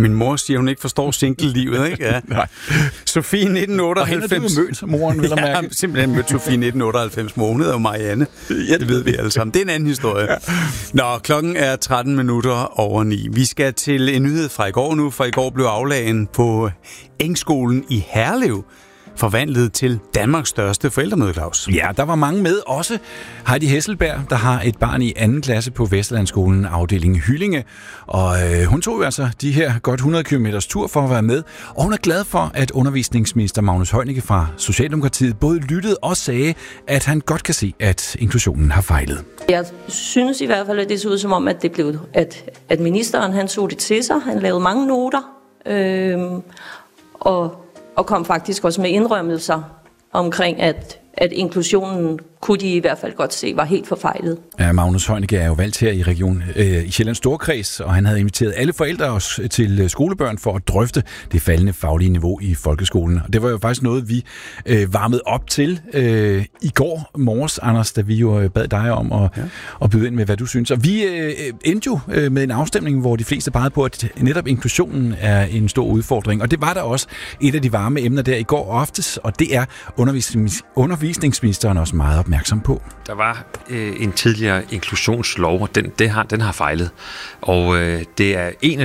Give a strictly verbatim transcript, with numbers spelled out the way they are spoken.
Min mor siger, hun ikke forstår single-livet, ikke? Ja. Nej. Sofie nitten otteoghalvfems. Og hende har du mødt, moren, vil jeg mærke. Jeg har simpelthen mødt Sofie nitten otteoghalvfems, mor. Hun hedder jo Marianne. Ja, det ved vi alle sammen. Det er en anden historie. Ja. Nå, klokken er tretten minutter over ni. Vi skal til en nyhed fra i går nu, for i går blev aflagen på Engskolen i Herlev forvandlet til Danmarks største forældremøde, Claus. Ja, der var mange med. Også Heidi Hesselberg, der har et barn i anden klasse på Vesterlandsskolen, afdeling Hyllinge. Og øh, hun tog jo altså de her godt hundrede kilometers tur for at være med. Og hun er glad for, at undervisningsminister Magnus Heunicke fra Socialdemokratiet både lyttede og sagde, at han godt kan se, at inklusionen har fejlet. Jeg synes i hvert fald, at det så ud som om, at, det blev, at, at ministeren han så det til sig. Han lavede mange noter. Øh, og og kom faktisk også med indrømmelser omkring, at, at inklusionen kunne de i hvert fald godt se var helt forfejlet. Ja, Magnus Heunicke er jo valgt her i region øh, i Sjællands Storkreds, og han havde inviteret alle forældre til skolebørn for at drøfte det faldende faglige niveau i folkeskolen. Og det var jo faktisk noget, vi øh, varmede op til øh, i går morges, Anders, da vi jo bad dig om at, ja. at byde ind med, hvad du synes. Og vi øh, endte jo øh, med en afstemning, hvor de fleste pegede på, at netop inklusionen er en stor udfordring. Og det var der også et af de varme emner der i går oftes, og det er undervisnings- undervisningsministeren også meget opmærksom på. Der var øh, en tidligere inklusionslov, og den, det har, den har fejlet. Og øh, det er en af